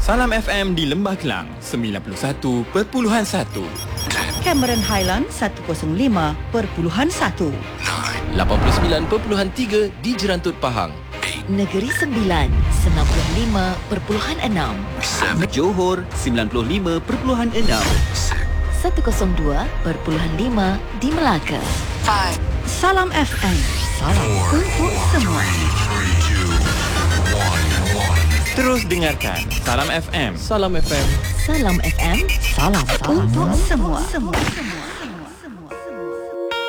Salam FM di Lembah Kelang 91.1, Cameron Highland 105.1, 89.3 di Jerantut Pahang, Negeri Sembilan 95.6, Johor 95.6, 102.5 di Melaka. Salam FM. Salam untuk semua. Terus dengarkan Salam FM. Salam FM. Salam FM. Salam untuk semua.